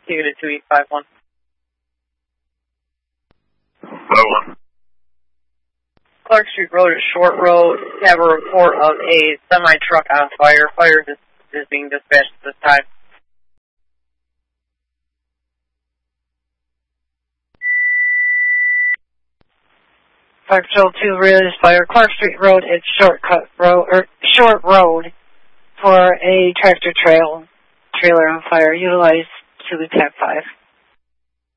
Unit 2851. 51. Clark Street Road is Short Road. Have a report of a semi-truck on fire. Fire is being dispatched at this time. Fire Patrol 2 realized fire. Clark Street Road is Short Road for a tractor trailer on fire. Utilize 2 Attack 5.